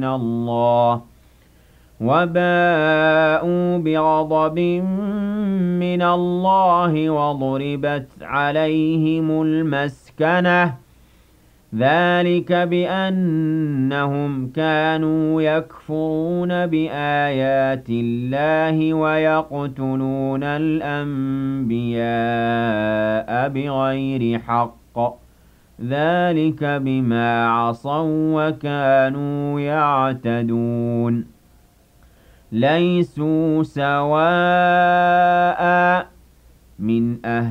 الله وباءوا بغضب من الله وضربت عليهم المسكنة ذلك بأنهم كانوا يكفرون بآيات الله ويقتلون الأنبياء بغير حق ذلك بما عصوا وكانوا يعتدون ليسوا سواء من أهل